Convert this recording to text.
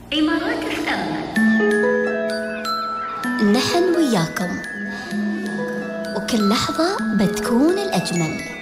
إمارات FM. نحن وياكم، وكل لحظة بتكون الأجمل.